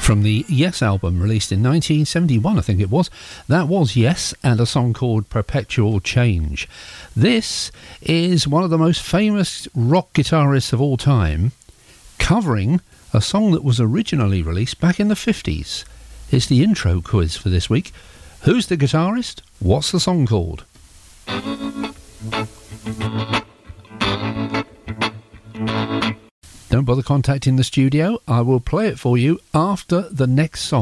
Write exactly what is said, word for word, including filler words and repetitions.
From the Yes album, released in nineteen seventy-one, I think it was. That was Yes, and a song called Perpetual Change. This is one of the most famous rock guitarists of all time, covering a song that was originally released back in the fifties. It's the intro quiz for this week. Who's the guitarist? What's the song called? Don't bother contacting the studio. I will play it for you after the next song.